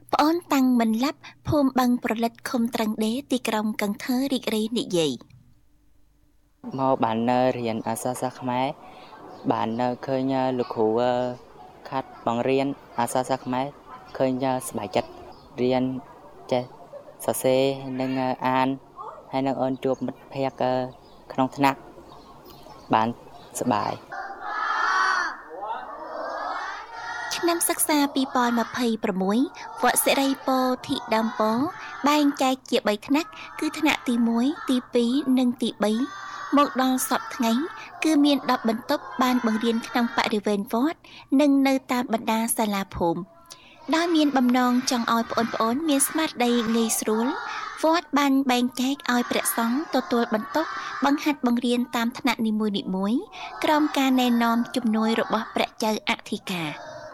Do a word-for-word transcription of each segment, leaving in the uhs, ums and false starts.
ប្អូនតាំងមិនឡាប់ភូមិបឹងប្រលិតឃុំត្រឹងដេទីក្រុងកឹងថើរីករាយនិយាយមកបាននៅរៀនអក្សរសាស្ត្រខ្មែរបាននៅឃើញលោកគ្រូខាត់បង្រៀនអក្សរសាស្ត្រខ្មែរឃើញសប្បាយចិត្តរៀនចេះសរសេរនិងអានហើយនឹងអូនជួបមិត្តភក្តិក្នុងថ្នាក់បានសប្បាយឆ្នាំសិក្សាពីរពាន់ម្ភៃប្រាំមួយ វត្តសិរីពោធិដើមពោបែងចែកជាបីថ្នាក់គឺថ្នាក់ទីមួយទីពីរនិងទីបីមកដល់សប្តាហ៍ថ្ងៃគឺមានដប់បន្ទប់បានបង្រៀនក្នុងបរិវេណវត្តនិងនៅតាមបណ្ដាសាលាភូមិដោយមានបំណងចង់ឲ្យបងប្អូនមានស្មារតីងាយស្រួលវត្តបានបែងចែកឲ្យព្រះសង្ឃទទួលបន្ទុកបង្ហាត់បង្រៀនតាមថ្នាក់នីមួយៗក្រោមការណែនាំជំនួយរបស់ព្រះចៅអធិការ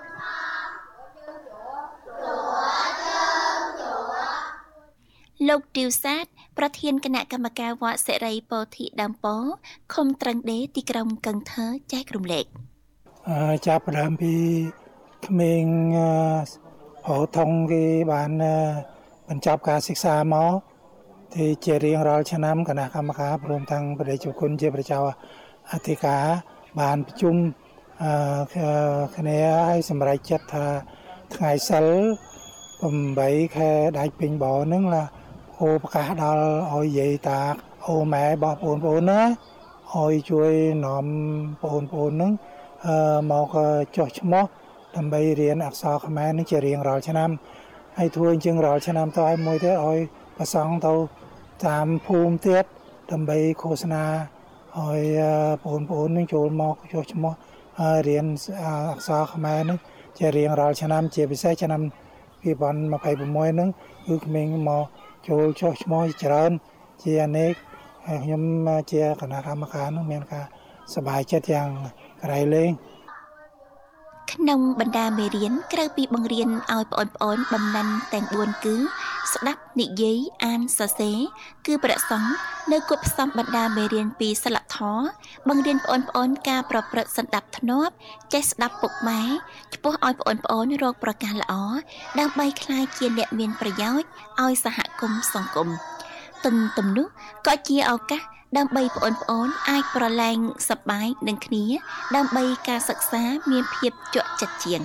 លោកទាវសាទប្រធានគណៈកម្មការវត្តសិរីពោធិដើមពោឃុំត្រឹងដេទីក្រុងកឹងថើចែករំលែកចាប់ផ្ដើមពីក្មេងហៅថងគេបានបញ្ចប់ការសិក្សាមកទីជារៀងរាល់ឆ្នាំគណៈកម្មការព្រមទាំងបដិជគុណជាព្រះចៅអធិការបានប្រជុំគ្នាឲ្យសម្រេចចិត្តថាថ្ងៃសិលប្រាំខែដាច់ពេញបោហ្នឹងlàអូប្រកាសដល់ឲ្យយាយតាអូម៉ែរបស់បងប្អូនណាឲ្យជួយនាំបងប្អូនហ្នឹងមកចុះឈ្មោះដើម្បីរៀនអក្សរខ្មែរនឹងជារៀងរាល់ឆ្នាំហើយធ្វើអញ្ចឹងរាល់ឆ្នាំទៅឲ្យមួយទៀតឲ្យប្រសង់ទៅតាមភូមិទៀតដើម្បីឃោសនាឲ្យបងប្អូននឹងចូលមកចុះឈ្មោះរៀនអក្សរខ្មែរនឹងជារៀងរាល់ឆ្នាំជាពិសេសឆ្នាំពីរពាន់ម្ភៃប្រាំមួយហ្នឹងគឺក្មេងមកចូលចុះឈ្មោះច្រើនជាអនេកហើយខ្ញុំជាគណៈកម្មការនោះមានការសប្បាយចិត្តយ៉ាងក្រៃលែងក្នុងបណ្ដាមេរៀនក្រៅពីបង្រៀនឲ្យបងប្អូនបំណិនទាំងបួនគឺស្ដាប់និយាយអានសរសេរគឺព្រះសង្ឃនៅគប់ផ្សំបណ្ដាមេរៀនពីសិលធម៌បង្រៀនបងប្អូនការប្រព្រឹត្តសន្តិភាពធ្នាប់ចេះស្ដាប់ពុកម៉ែចំពោះឲ្យបងប្អូនរកប្រកាសល្អដើម្បីក្លាយជាអ្នកមានប្រយោជន៍ឲ្យសហគមន៍សង្គមទន្ទឹមទំនោះក៏ជាឱកាសដើម្បីបងប្អូនអាចប្រឡែងសប្បាយនឹងគ្នាដើម្បីការសិក្សាមានភាពជក់ចិត្តជាង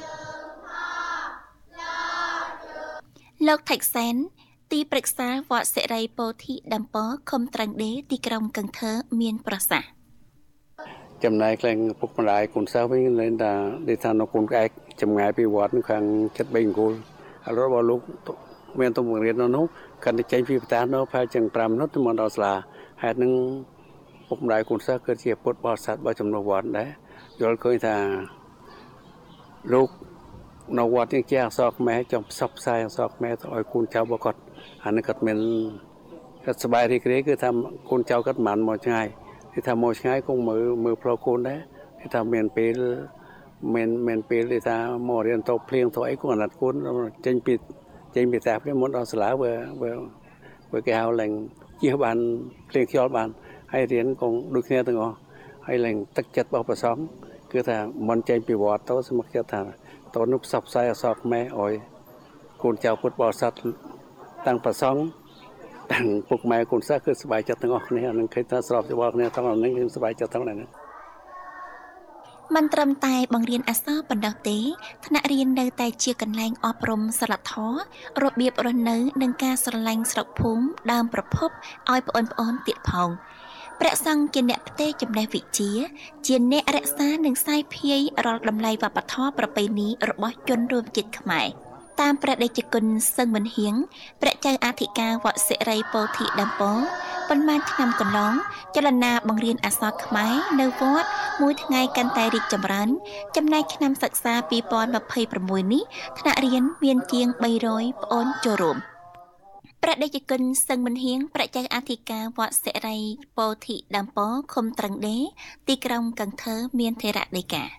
លោកថៃសែនទីប្រឹក្សាវត្តសិរីពោធិដើមពោឃុំត្រឹងដេទីក្រុងកឹងថើមានប្រសាសន៍ចំណែកឡើងពុកម្ដាយគុណសិស្សវិញលែងថាដេថានៅគុណក្អែកចម្ងាយពីវត្តខាងចិត្តបីអង្គុលហើយរបស់លោកមានទំរៀននៅនោះកាន់តែចេញពីផ្ទះនៅប្រហែលជាងប្រាំមិនិតទៅមកដល់សាលាហេតុនឹងពុកម្ដាយគុណសិស្សគឺជាពុទ្ធបរិស័ទរបស់ចំនួនវត្តដែរយល់ឃើញថាលោកនៅវត្តនេះជាអក្សរខ្មែរចង់ផ្សព្វផ្សាយអក្សរខ្មែរទៅឲ្យគុណចៅរបស់គាត់អានេះគាត់មានគាត់សប្បាយរីករាយគឺថាគុណចៅគាត់មិនមកឆ្ងាយគឺថាមកឆ្ងាយគង់មើលមើលផ្លូវគុណដែរគឺថាមានពេលមានមានពេលគឺថាមករៀនទៅភ្លៀងទៅអីគាត់អាណត្តិគុណចេញពីចេញពីផ្ទះនេះមកដល់សាលាបើបើគេហៅឡើងជិះបានភ្លៀងខ្យល់បានហើយរៀនគង់ដូចគ្នាទាំងអស់ហើយឡើងទឹកចិត្តរបស់ព្រះសង្ឃគឺថាមិនចេញពីវត្តទៅស្មឹកចិត្តថាតើនោះផ្សព្វផ្សាយអក្សរខ្មែរឲ្យកូនចៅពុទ្ធបរិស័ទតាំងព្រះសង្ឃតាំងពុកម៉ែកូនសិស្សគឺសប្បាយចិត្តទាំងអស់គ្នានឹងឃើញថាស្របច្បាប់គ្នាទាំងអស់នេះគឺសប្បាយចិត្តទាំងนั้นមិនត្រឹមតែបង្រៀនអក្សរប៉ុណ្ណោះទេថ្នាក់រៀននៅតែជាកន្លែងអប់រំសីលធម៌របៀបរស់នៅនិងការស្រឡាញ់ស្រុកភូមិដើមប្រភពឲ្យបងប្អូនទៀតផងព្រះសង្ឃជាអ្នកផ្ទេរចំណេះវិជ្ជាជាអ្នករក្សានិងផ្សាយភាយរាល់តម្លៃវប្បធម៌ប្រពៃណីរបស់ជនរួមជាតិខ្មែរតាមព្រះដេចគុណសឹងមិនហៀងព្រះចៅអធិការវត្តសិរីពោធិដើមពោប៉ុន្មានឆ្នាំកន្លងចលនាបង្រៀនអក្សរខ្មែរនៅវត្តមួយថ្ងៃកាន់តែរីកចម្រើនចំណែកឆ្នាំសិក្សាពីរពាន់ម្ភៃប្រាំមួយនេះថ្នាក់រៀនមានជាងបីរយប្អូនចូលរួមព្រះដេចគុណសឹងមិនហៀងព្រះចៅអធិការវត្តសិរីពោធិដើមពោឃុំត្រឹងដេទីក្រុងកឹងថើមានថេរដីកា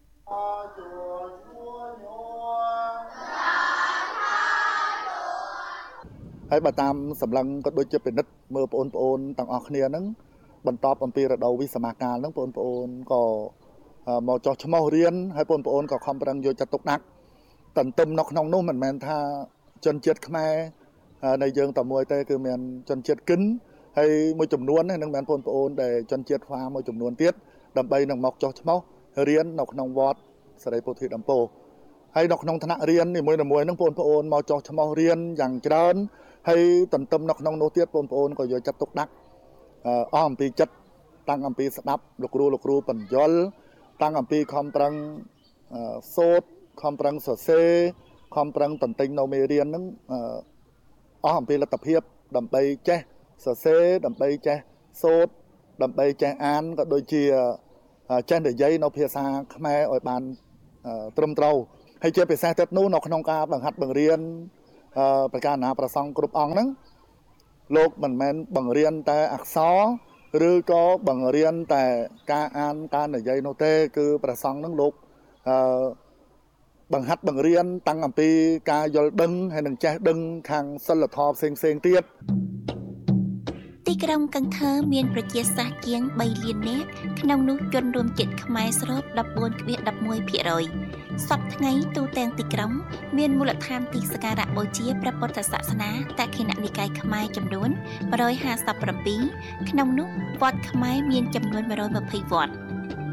ហើយបើតាមសម្លឹងក៏ដូចជាពិនិត្យមើលបងប្អូនទាំងអស់គ្នាហ្នឹងបន្ទាប់អំពីរដូវវិសាមកាលហ្នឹងបងប្អូនក៏មកចោះឈ្មោះរៀនហើយបងប្អូនក៏ខំប្រឹងយកចិត្តទុកដាក់ទន្ទឹមនៅក្នុងនោះមិនមែនថាជនជាតិខ្មែរในយើងតែមួយទេគឺមានជនជាតិគិនហើយមួយចំនួនហ្នឹងមានបងប្អូនដែលជនជាតិហ្វាមួយចំនួនទៀតដើម្បីនឹងមកចុះឈ្មោះរៀននៅក្នុងវត្តសេរីពុទ្ធិដំពោហើយនៅក្នុងថ្នាក់រៀននីមួយៗហ្នឹងបងប្អូនមកចុះឈ្មោះរៀនយ៉ាងច្រើនហើយទន្ទឹមនៅក្នុងនោះទៀតបងប្អូនក៏យកចិត្តទុកដាក់អស់អំពីចិត្តតាំងអំពីស្ដាប់លោកគ្រូលោកគ្រូបញ្យលតាំងអំពីខំប្រឹងសូត្រខំប្រឹងសរសេរខំប្រឹងតន្ទិញនៅមេរៀនហ្នឹងអស់អំពីលទ្ធភាពដើម្បីចេះសរសេរដើម្បីចេះសូត្រដើម្បីចេះអានក៏ដូចជាចេះនិយាយនៅភាសាខ្មែរឲ្យបានត្រឹមត្រូវហើយជាពិសេសទៀតនោះនៅក្នុងការបង្ហាត់បង្រៀនប្រការណាប្រសង់គ្រប់អង្គហ្នឹងលោកមិនមែនបង្រៀនតែអក្សរឬក៏បង្រៀនតែការអានការនិយាយនោះទេគឺប្រសង់ហ្នឹងលោកអឺបង្ហាត់បង្រៀនតាំងអំពីការយល់ដឹងហើយនឹងចេះដឹងខាងសិលធម៌ផ្សេងផ្សេងទៀតទីក្រុងកង្ខើមានប្រជាសាស្ត្រជាងបីលាននាក់ក្នុងនោះជនរួមជាតិខ្មែរស្រប ដប់បួនភាគដប់មួយភាគរយ សប្តាហ៍ថ្ងៃទូទាំងទីក្រុងមានមូលដ្ឋានទីសក្ការៈបូជាព្រះពុទ្ធសាសនាតក្កិណនិកាយខ្មែរចំនួនmột trăm hai mươi bảyក្នុងនោះវត្តខ្មែរមានចំនួនmột trăm hai mươiវត្ត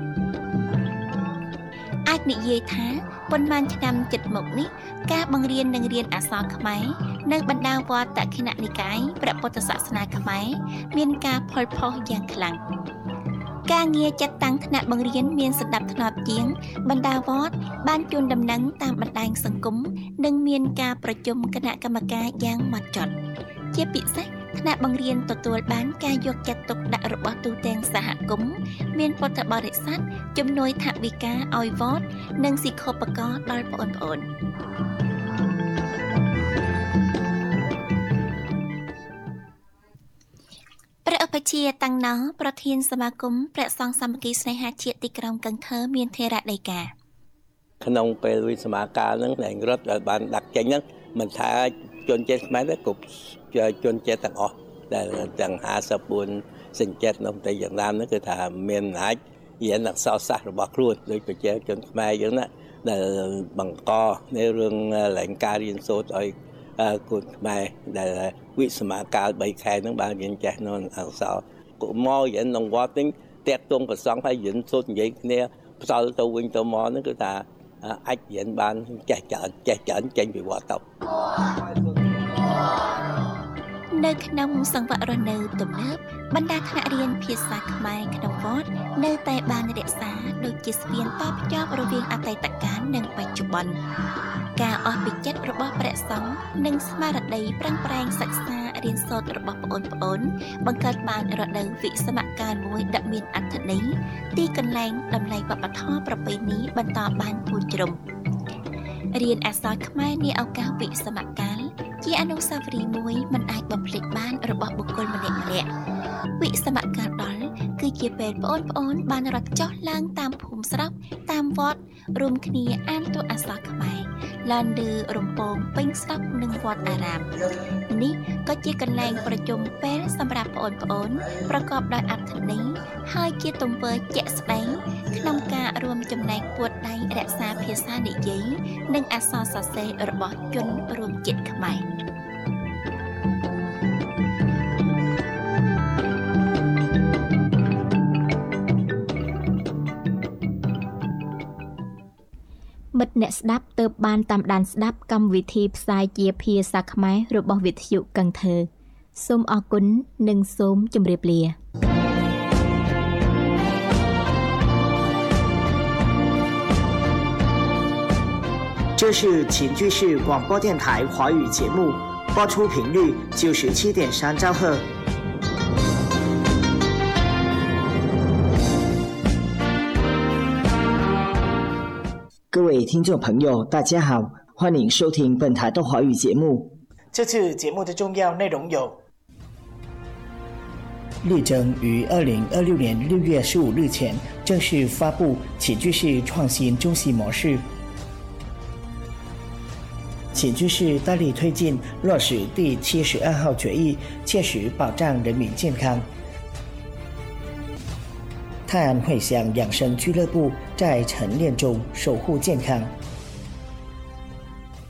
អាចនិយាយថាប៉ុន្មានឆ្នាំជិតមកនេះការបង្រៀននិងរៀនអក្សរខ្មែរនៅបណ្ដាវត្តតក្កិណនិកាយព្រះពុទ្ធសាសនាខ្មែរមានការផលផុសយ៉ាងខ្លាំងការងារចាត់តាំងថ្នាក់បង្រៀនមានសណ្ដាប់ធ្នាប់ជាងបណ្ដាវត្តបានជូនដំណឹងតាមបណ្ដាញសង្គមនិងមានការប្រជុំគណៈកម្មការយ៉ាងហ្មត់ចត់ជាពិសេសថ្នាក់បង្រៀនទទួលបានការយកចិត្តទុកដាក់របស់ទូទាំងសហគមន៍មានពុទ្ធបរិស័ទជំនួយថវិកាឲ្យវត្តនិងសិក្ខាបករដល់បងប្អូនព្រះឧបជាតាំងណោប្រធានសមាគមព្រះសង្ឃសាមគ្គីស្នេហាជាតិទីក្រុងកង្ខើមានថេរដីកាក្នុងពេលវិសមាកាលហ្នឹងដែលរត់ឲ្យបានដាក់ចេញហ្នឹងមិនថាជនជាតិខ្មែរទេគ្រប់ជនជាតិទាំងអស់ដែលទាំងห้าสิบbốnសញ្ជាតិនៅទីយ៉ាងណាហ្នឹងគឺថាមានអំណាចរៀនអក្សរសាស្ត្ររបស់ខ្លួនដូចប្រជាជនខ្មែរយើងណាដែលបង្កនៅរឿងឡើងការរៀនសូត្រឲ្យគុណខ្មែរដែលវិសមាកាលបីខែហ្នឹងបានរៀនចេះនៅអក្សរមករៀនក្នុងវត្តហ្នឹងតាក់ទងប្រសងហើយរៀនសូត្រនិយាយគ្នាផ្សល់ទៅវិញទៅមកហ្នឹងគឺថាអាចរៀនបានចេះច្រើនចេះច្រើនចេញពីវត្តទៅនៅក្នុងសង្វាក់រស់នៅទំនើបបណ្ដាថ្នាក់រៀនភាសាខ្មែរក្នុងវត្តនៅតែបានរក្សាដូចជាស្ពានតភ្ជាប់រវាងអតីតកាលនិងបច្ចុប្បន្នការអស់ពីចិត្តរបស់ព្រះសង្ឃនិងស្មារតីប្រឹងប្រែងសិក្សារៀនសូត្ររបស់បងប្អូនបង្កើតបានរដូវវិសមកាលមួយដ៏មានអត្ថន័យទីកន្លែងតម្លៃវប្បធម៌ប្រពៃណីបន្តបានពូជជ្រុំរៀនអក្សរខ្មែរនាឱកាសវិសមកាលជាអនុស្សាវរីយ៍មួយមិនអាចបំភ្លេចបានរបស់បុគ្គលម្នាក់ម្នាក់វិសមកាលដល់គឺជាពេលបងប្អូនបានរត់ចុះឡើងតាមភូមិស្រុកតាមវត្តរួមគ្នាអានតួអក្សរខ្មែរឡានលើរំពងពេញស្រុកនិងវត្តអារាមនេះក៏ជាកន្លែងប្រជុំពេលសម្រាប់បងប្អូនប្រកបដោយអត្ថន័យហើយជាទង្វើជាក់ស្ដែងក្នុងការរួមចំណែកពួតដៃរក្សាភាសានិយាយនិងអក្សរសរសេររបស់ជនរួមជាតិខ្មែរមិត្តអ្នកស្ដាប់ទើបបានតាមដានស្ដាប់កម្មវិធីផ្សាយជាភាសាខ្មែររបស់វិទ្យុកង្ថើសូមអរគុណនិងសូមជម្រាបលា这是秦居士广播电台华语节目，播出频率九十七点三兆赫。各位听众朋友，大家好，欢迎收听本台的华语节目。 这次节目的重要内容有： 力争于二零二六年六月十五日前正式发布秦居士创新中西模式。秦居士大力推进落实第七十二号决议，切实保障人民健康。泰安汇享养生俱乐部在晨练中守护健康。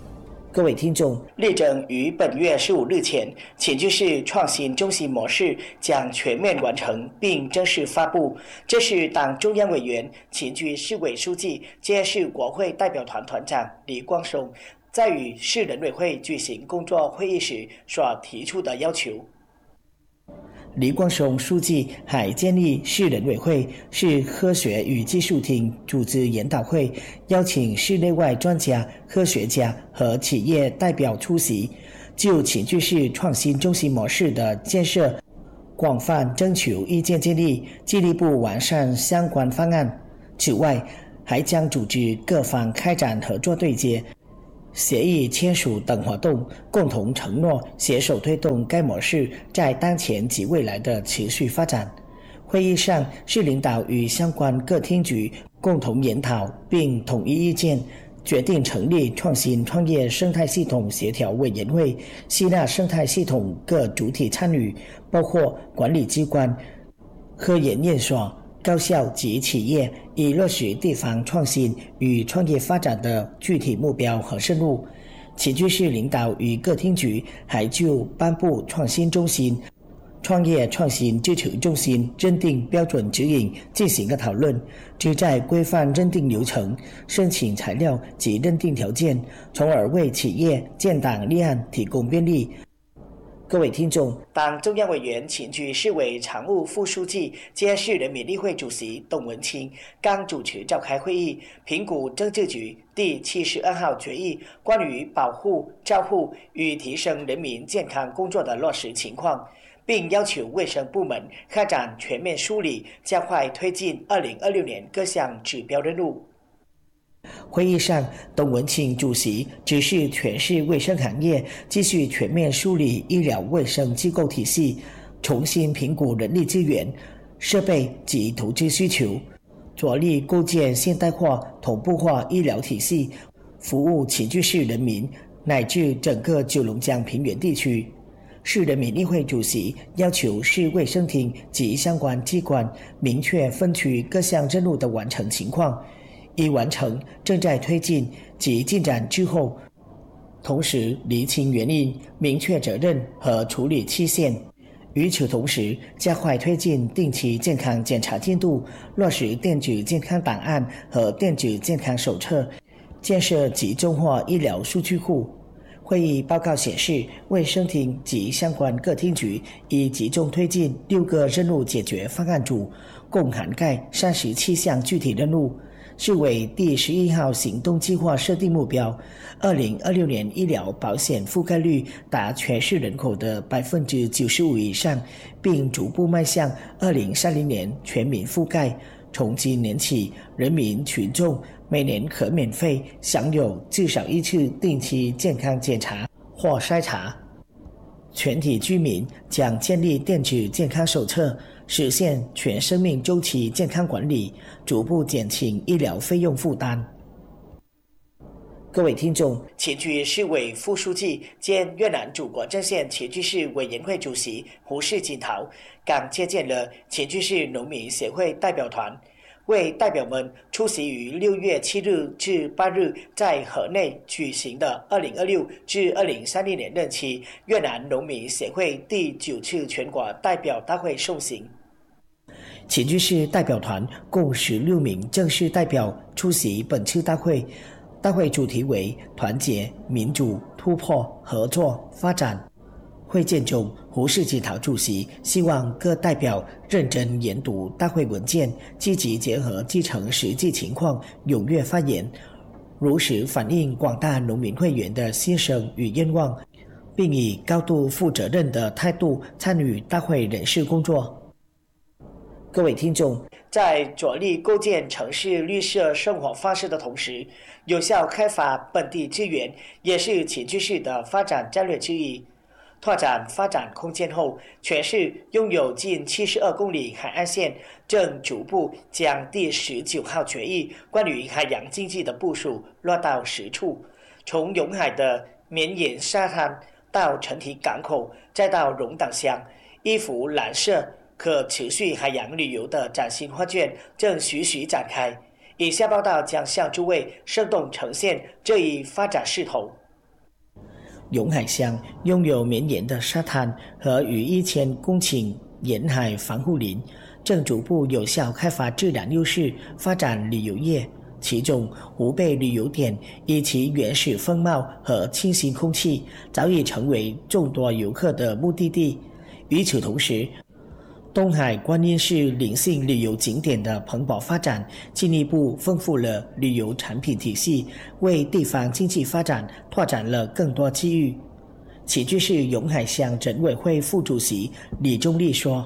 各位听众， 力争于本月十五日前，前居市创新中心模式将全面完成并正式发布。这是党中央委员、前居市委书记兼市国会代表团团长李光松在与市人委会举行工作会议时所提出的要求。 李光松书记还建议市人委会、市科学与技术厅组织研讨会，邀请市内外专家、科学家和企业代表出席，就前居市创新中心模式的建设广泛征求意见建议，进一步完善相关方案。此外，还将组织各方开展合作对接、协议签署等活动，共同承诺携手推动该模式在当前及未来的持续发展。会议上，市领导与相关各厅局共同研讨并统一意见，决定成立创新创业生态系统协调委员会，吸纳生态系统各主体参与，包括管理机关、科研院所、高校及企业，以落实地方创新与创业发展的具体目标和任务。前居市领导与各厅局还就颁布创新中心、创业创新支持中心认定标准指引进行了讨论，旨在规范认定流程、申请材料及认定条件，从而为企业建档立案提供便利。各位听众， 党中央委员、前居市委常务副书记兼市人民例会主席董文清刚主持召开会议，评估政治局第七十二号决议关于保护、照护与提升人民健康工作的落实情况，并要求卫生部门开展全面梳理，加快推进二零二六年各项指标任务。 会议上，董文清主席指示全市卫生行业继续全面梳理医疗卫生机构体系，重新评估人力资源、设备及投资需求，着力构建现代化、同步化医疗体系，服务前居市人民乃至整个九龙江平原地区。市人民例会主席要求市卫生厅及相关机关明确分区各项任务的完成情况，已完成、正在推进及进展之后，同时厘清原因、明确责任和处理期限。与此同时，加快推进定期健康检查进度，落实电子健康档案和电子健康手册，建设集中化医疗数据库。会议报告显示，卫生厅及相关各厅局已集中推进六个任务解决方案组，共涵盖三十七项具体任务。市委第十一号行动计划设定目标，二零二六年医疗保险覆盖率达全市人口的百分之九十五以上，并逐步迈向二零三零年全民覆盖。从今年起，人民群众每年可免费享有至少一次定期健康检查或筛查。全体居民将建立电子健康手册，实现全生命周期健康管理，逐步减轻医疗费用负担。各位听众， 前居市委副书记兼越南祖国阵线前居市委员会主席胡世锦涛刚接见了前居市农民协会代表团，为代表们出席于六月七日至八日在河内举行的二零二六至二零三零年任期越南农民协会第九次全国代表大会送行。 前居市代表团共十六名正式代表出席本次大会，大会主题为团结、民主、突破、合作、发展。会见中，胡世锦涛主席希望各代表认真研读大会文件，积极结合基层实际情况，踊跃发言，如实反映广大农民会员的心声与愿望，并以高度负责任的态度参与大会人事工作。各位听众， 在着力构建城市绿色生活方式的同时，有效开发本地资源也是前居市的发展战略之一。拓展发展空间后，全市拥有近七十二公里海岸线，正逐步将第十九号决议关于海洋经济的部署落到实处。从永海的绵延沙滩到成体港口，再到龙岗乡，一幅蓝色可持续海洋旅游的崭新画卷正徐徐展开。以下报道将向诸位生动呈现这一发展势头。 永海乡拥有绵延的沙滩和逾一千公顷沿海防护林，正逐步有效开发自然优势，发展旅游业。其中，湖北旅游点以其原始风貌和清新空气，早已成为众多游客的目的地。与此同时，东海观音市灵性旅游景点的蓬勃发展，进一步丰富了旅游产品体系，为地方经济发展拓展了更多机遇。起居市永海乡整委会副主席李忠立说：“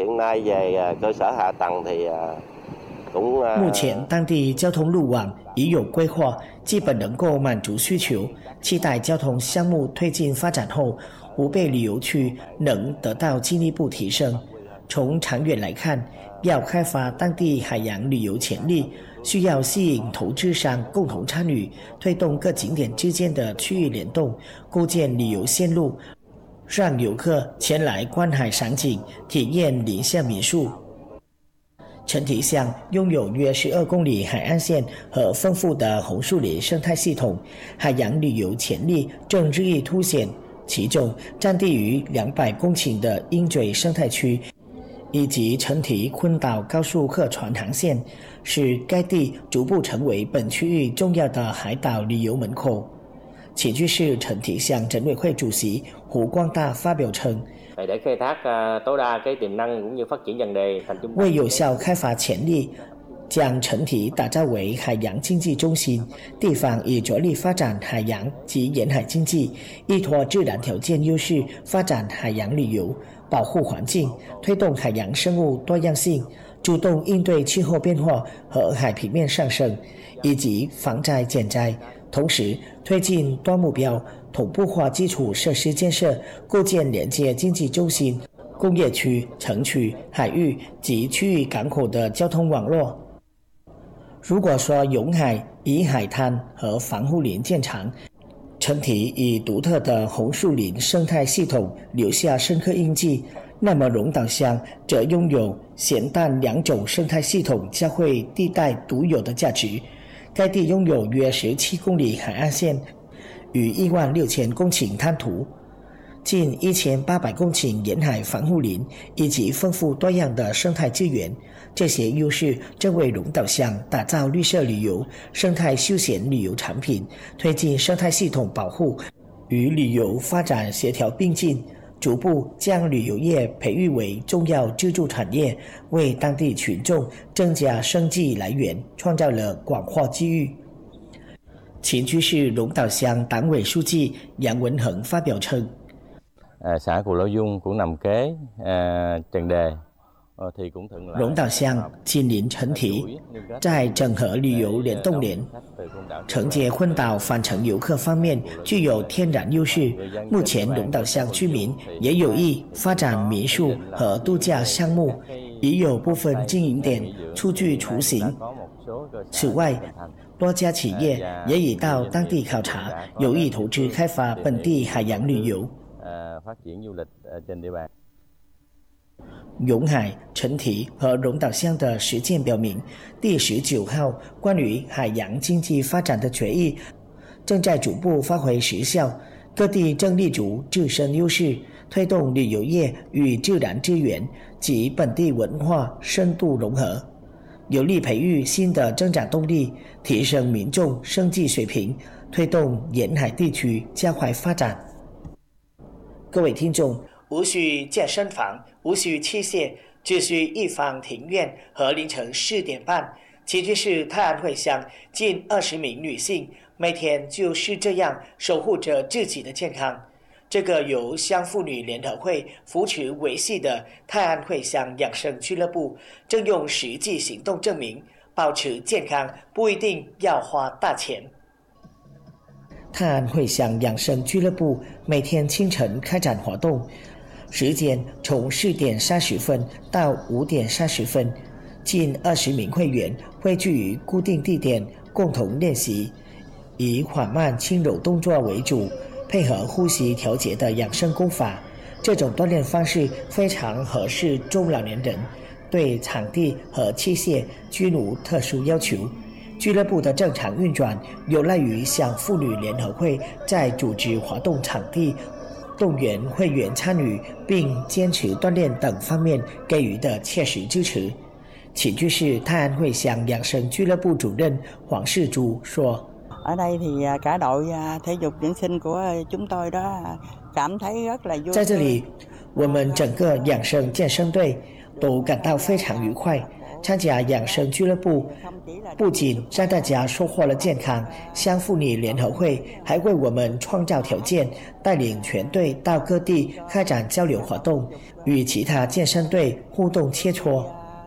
目前当地交通路网已有规划，基本能够满足需求。期待交通项目推进发展后，湖北旅游区能得到进一步提升。从长远来看，要开发当地海洋旅游潜力，需要吸引投资商共同参与，推动各景点之间的区域联动，构建旅游线路，让游客前来观海赏景，体验林下民宿。”陈堤乡拥有约十二公里海岸线和丰富的红树林生态系统，海洋旅游潜力正日益凸显。其中，占地于两百公顷的鹰嘴生态区，以及陈堤昆岛高速客船航线，使该地逐步成为本区域重要的海岛旅游门口。起居市陈堤乡整委会主席胡光大发表称，为有效开发潜力，将陈堤打造为海洋经济中心，地方已着力发展海洋及沿海经济，依托自然条件优势发展海洋旅游，保护环境，推动海洋生物多样性，主动应对气候变化和海平面上升，以及防灾减灾。同时，推进多目标同步化基础设施建设，构建连接经济中心、工业区、城区、海域及区域港口的交通网络。如果说永海以海滩和防护林见长，陈堤以独特的红树林生态系统留下深刻印记，那么龙岛乡则拥有咸淡两种生态系统交汇地带独有的价值。该地拥有约十七公里海岸线，与一万六千公顷滩涂，近一千八百公顷沿海防护林，以及丰富多样的生态资源。这些优势正为龙岛乡打造绿色旅游、生态休闲旅游产品，推进生态系统保护与旅游发展协调并进，逐步将旅游业培育为重要支柱产业，为当地群众增加生计来源，创造了广阔机遇。前居市龙岛乡党委书记杨文恒发表称， xã Cù Lao Dung cũng nằm kế Trần Đề。 龙岛乡紧邻陈堤，在整合旅游联动联、承接昆岛返程游客方面具有天然优势。目前，龙岛乡居民也有意发展民宿和度假项目，已有部分经营点初具雏形。此外，多家企业也已到当地考察，有意投资开发本地海洋旅游。永海、陈堤和龙岛乡的实践表明，第十九号关于海洋经济发展的决议正在逐步发挥实效，各地正立足自身优势，推动旅游业与自然资源及本地文化深度融合，有力培育新的增长动力，提升民众生计水平，推动沿海地区加快发展。各位听众， 无需健身房，无需器械，只需一方庭院和凌晨四点半，起居市泰安会乡近二十名女性每天就是这样守护着自己的健康。这个由乡妇女联合会扶持维系的泰安会乡养生俱乐部，正用实际行动证明，保持健康不一定要花大钱。 泰安会乡养生俱乐部每天清晨开展活动，时间从四点三十分到五点三十分，近二十名会员汇聚于固定地点，共同练习，以缓慢轻柔动作为主，配合呼吸调节的养生功法。这种锻炼方式非常合适中老年人，对场地和器械均无特殊要求。 俱乐部的正常运转有赖于向妇女联合会在组织活动场地、动员会员参与并坚持锻炼等方面给予的切实支持。起居市泰安会乡养生俱乐部主任黄世珠说 ：“Ở đây thì cả đội thể dục dưỡng sinh của chúng tôi đó cảm thấy rất là vui。” 在这里，我们整个养生健身队都感到非常愉快。参加养生俱乐部不仅让大家收获了健康，乡妇女联合会还为我们创造条件，带领全队到各地开展交流活动，与其他健身队互动切磋。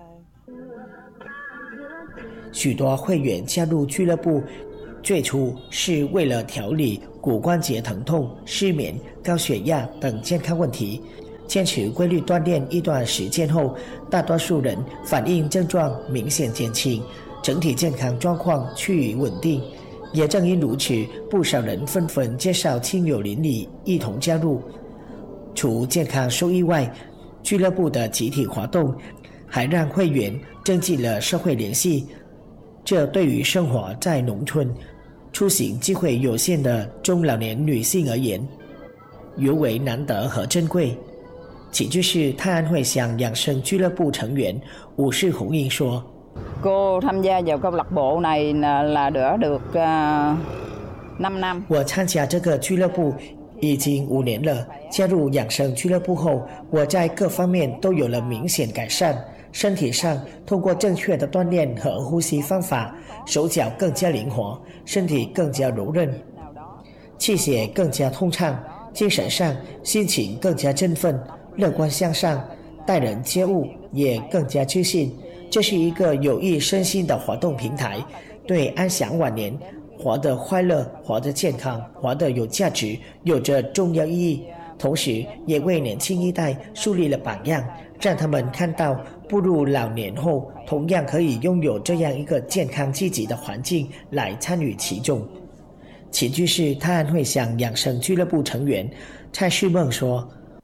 许多会员加入俱乐部，最初是为了调理骨关节疼痛、失眠、高血压等健康问题。坚持规律锻炼一段时间后，大多数人反应症状明显减轻，整体健康状况趋于稳定。也正因如此，不少人纷纷介绍亲友邻里一同加入。除健康收益外，俱乐部的集体活动还让会员增进了社会联系。这对于生活在农村、出行机会有限的中老年女性而言，尤为难得和珍贵。起居市泰安会乡养生俱乐部成员武世红英说：“ cô tham gia vào câu lạc bộ này là đã được năm năm。 我参加这个俱乐部已经五年了。加入养生俱乐部后，我在各方面都有了明显改善。身体上，通过正确的锻炼和呼吸方法，手脚更加灵活，身体更加柔韧，气血更加通畅。精神上，心情更加振奋，乐观向上，待人接物也更加自信。这是一个有益身心的活动平台，对安享晚年、活得快乐、活得健康、活得有价值有着重要意义。同时也为年轻一代树立了榜样，让他们看到步入老年后同样可以拥有这样一个健康积极的环境来参与其中。起居市泰安会乡养生俱乐部成员蔡世梦说：“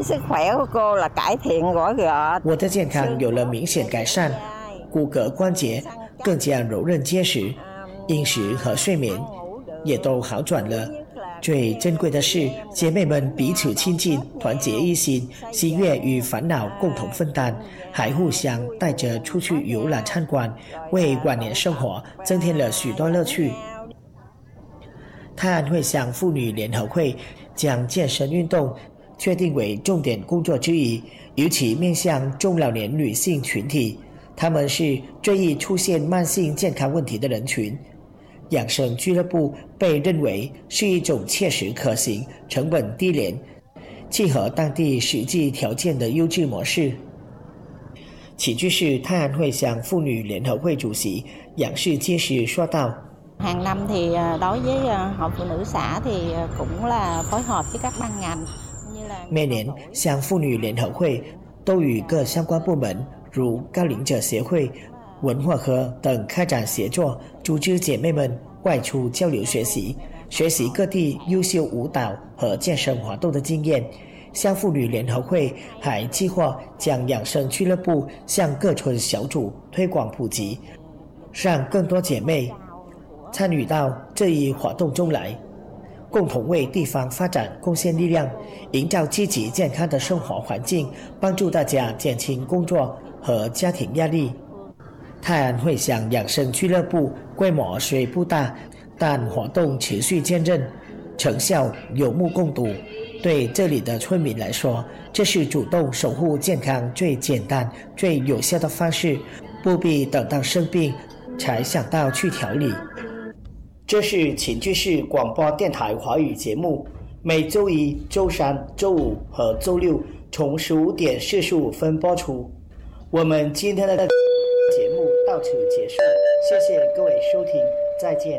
我的健康有了明显改善，骨骼关节更加柔韧结实，饮食和睡眠也都好转了。最珍贵的是，姐妹们彼此亲近，团结一心，喜悦与烦恼共同分担，还互相带着出去游览参观，为晚年生活增添了许多乐趣。”泰安会乡妇女联合会将健身运动确定为重点工作之一，尤其面向中老年女性群体，她们是最易出现慢性健康问题的人群。养生俱乐部被认为是一种切实可行、成本低廉、契合当地实际条件的优质模式。起居市泰安会乡妇女联合会主席杨氏揭示说道 ：“Hàng năm thì đối với hội phụ nữ xã thì cũng là phối hợp với các ban ngành。” 每年，乡妇女联合会都与各相关部门，如高龄者协会、文化科等开展协作，组织姐妹们外出交流学习，学习各地优秀舞蹈和健身活动的经验。乡妇女联合会还计划将养生俱乐部向各村小组推广普及，让更多姐妹参与到这一活动中来，共同为地方发展贡献力量，营造积极健康的生活环境，帮助大家减轻工作和家庭压力。泰安会乡养生俱乐部规模虽不大，但活动持续坚韧，成效有目共睹。对这里的村民来说，这是主动守护健康最简单、最有效的方式，不必等到生病才想到去调理。这是起居市广播电台华语节目，每周一、周三、周五和周六从十五点四十五分播出。我们今天的节目到此结束，谢谢各位收听，再见。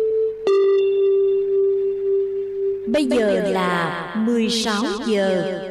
Bây giờ là mười sáu giờ.